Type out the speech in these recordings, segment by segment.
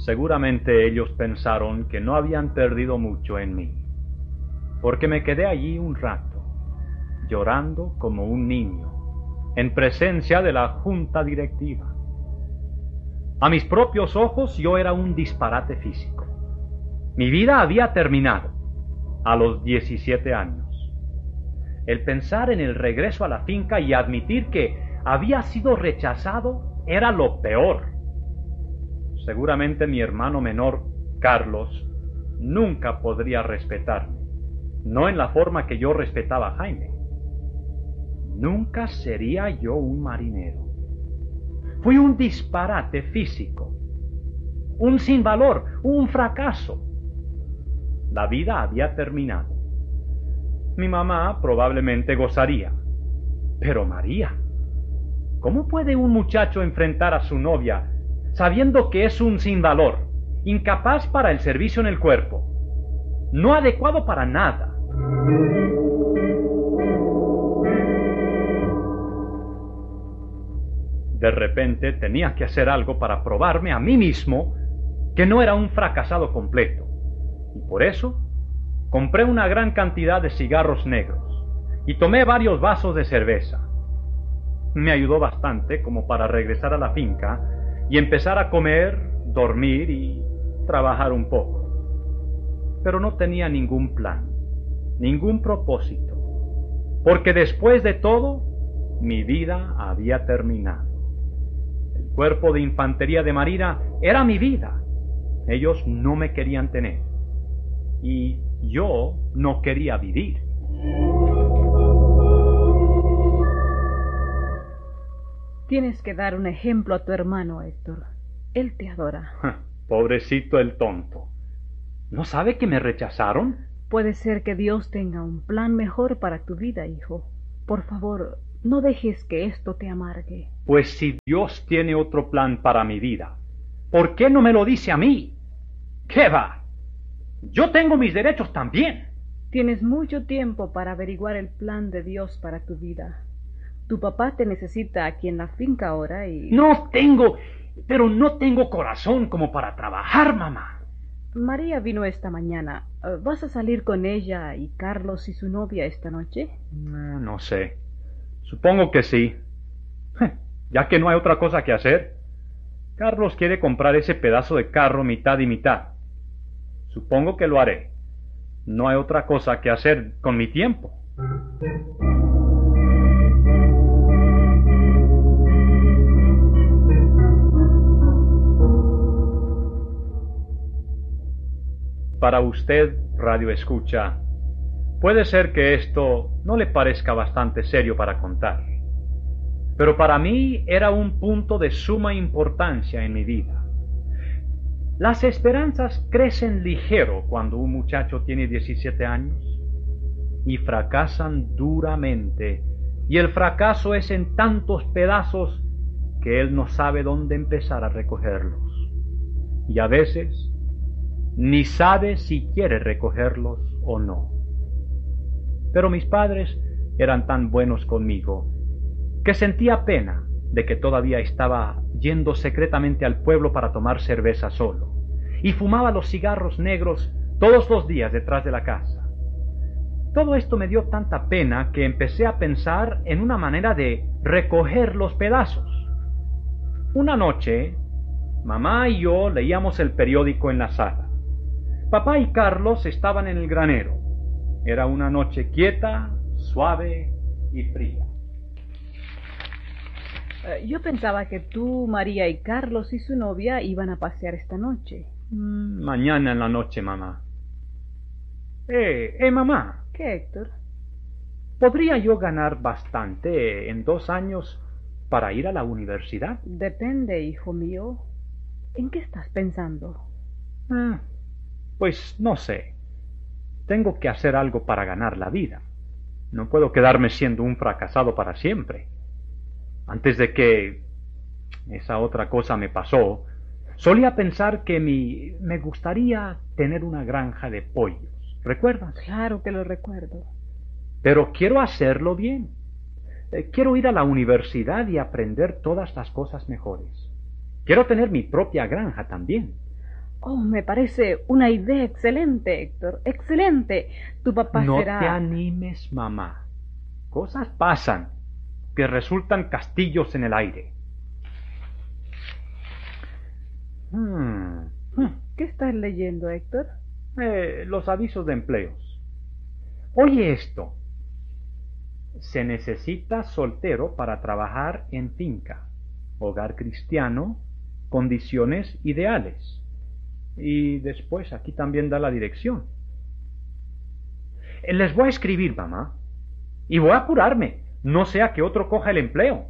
Seguramente ellos pensaron que no habían perdido mucho en mí, porque me quedé allí un rato, llorando como un niño, en presencia de la junta directiva. A mis propios ojos yo era un disparate físico. Mi vida había terminado a los 17 años. El pensar en el regreso a la finca y admitir que había sido rechazado era lo peor. Seguramente mi hermano menor, Carlos, nunca podría respetarme, no en la forma que yo respetaba a Jaime. Nunca sería yo un marinero. Fui un disparate físico, un sinvalor, un fracaso. La vida había terminado. Mi mamá probablemente gozaría, pero María, ¿cómo puede un muchacho enfrentar a su novia sabiendo que es un sinvalor, incapaz para el servicio en el cuerpo, no adecuado para nada? De repente tenía que hacer algo para probarme a mí mismo que no era un fracasado completo. Y por eso compré una gran cantidad de cigarros negros y tomé varios vasos de cerveza. Me ayudó bastante como para regresar a la finca y empezar a comer, dormir y trabajar un poco. Pero no tenía ningún plan, ningún propósito, porque después de todo, mi vida había terminado. El cuerpo de infantería de Marina era mi vida. Ellos no me querían tener. Y yo no quería vivir. Tienes que dar un ejemplo a tu hermano, Héctor. Él te adora. Pobrecito el tonto. ¿No sabe que me rechazaron? Puede ser que Dios tenga un plan mejor para tu vida, hijo. Por favor, no dejes que esto te amargue. Pues si Dios tiene otro plan para mi vida, ¿por qué no me lo dice a mí? ¿Qué va? Yo tengo mis derechos también. Tienes mucho tiempo para averiguar el plan de Dios para tu vida. Tu papá te necesita aquí en la finca ahora y... No tengo corazón como para trabajar, mamá. María vino esta mañana. ¿Vas a salir con ella y Carlos y su novia esta noche? No sé. Supongo que sí. Ya que no hay otra cosa que hacer. Carlos quiere comprar ese pedazo de carro mitad y mitad. Supongo que lo haré. No hay otra cosa que hacer con mi tiempo. Para usted, radio escucha, puede ser que esto no le parezca bastante serio para contar, pero para mí era un punto de suma importancia en mi vida. Las esperanzas crecen ligero cuando un muchacho tiene 17 años y fracasan duramente, y el fracaso es en tantos pedazos que él no sabe dónde empezar a recogerlos, y a veces ni sabe si quiere recogerlos o no. Pero mis padres eran tan buenos conmigo que sentía pena de que todavía estaba yendo secretamente al pueblo para tomar cerveza solo, y fumaba los cigarros negros todos los días detrás de la casa. Todo esto me dio tanta pena que empecé a pensar en una manera de recoger los pedazos. Una noche, mamá y yo leíamos el periódico en la sala. Papá y Carlos estaban en el granero. Era una noche quieta, suave y fría. Yo pensaba que tú, María y Carlos y su novia iban a pasear esta noche. Mañana en la noche, mamá. Mamá. ¿Qué, Héctor? ¿Podría yo ganar bastante en 2 años para ir a la universidad? Depende, hijo mío. ¿En qué estás pensando? Pues no sé. Tengo que hacer algo para ganar la vida. No puedo quedarme siendo un fracasado para siempre. Antes de que esa otra cosa me pasó, solía pensar que me gustaría tener una granja de pollos. ¿Recuerdas? Claro que lo recuerdo. Pero quiero hacerlo bien. Quiero ir a la universidad y aprender todas las cosas mejores. Quiero tener mi propia granja también. Oh, me parece una idea excelente, Héctor. Excelente. Tu papá No será... te animes, mamá. Cosas pasan que resultan castillos en el aire. ¿Qué estás leyendo, Héctor? Los avisos de empleos. Oye esto. Se necesita soltero para trabajar en finca, hogar cristiano, condiciones ideales. Y después aquí también da la dirección. Les voy a escribir, mamá. Y voy a apurarme, no sea que otro coja el empleo.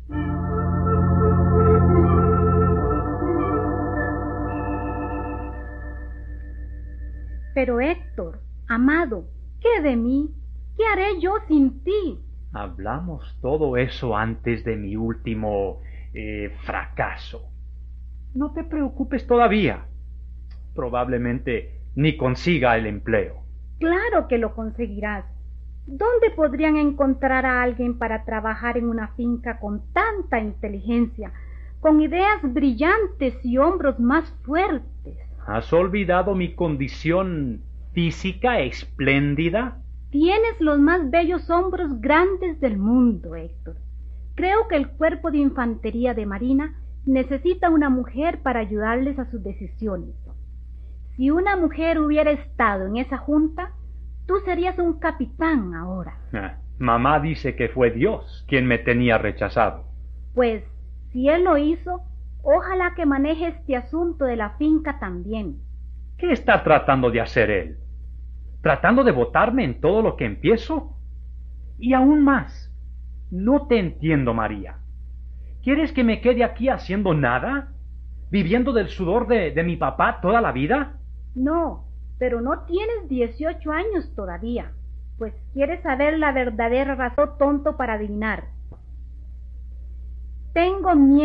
Pero Héctor, amado, ¿qué de mí? ¿Qué haré yo sin ti? Hablamos todo eso antes de mi último fracaso. No te preocupes todavía. Probablemente ni consiga el empleo. Claro que lo conseguirás. ¿Dónde podrían encontrar a alguien para trabajar en una finca con tanta inteligencia, con ideas brillantes y hombros más fuertes? ¿Has olvidado mi condición física espléndida? Tienes los más bellos hombros grandes del mundo, Héctor. Creo que el cuerpo de infantería de marina necesita una mujer para ayudarles a sus decisiones. Si una mujer hubiera estado en esa junta, tú serías un capitán ahora. Mamá dice que fue Dios quien me tenía rechazado. Pues, si él lo hizo, ojalá que maneje este asunto de la finca también. ¿Qué está tratando de hacer él? ¿Tratando de botarme en todo lo que empiezo? Y aún más, no te entiendo, María. ¿Quieres que me quede aquí haciendo nada? ¿Viviendo del sudor de mi papá toda la vida? No, pero no tienes 18 años todavía. Pues quieres saber la verdadera razón, tonto, para adivinar. Tengo miedo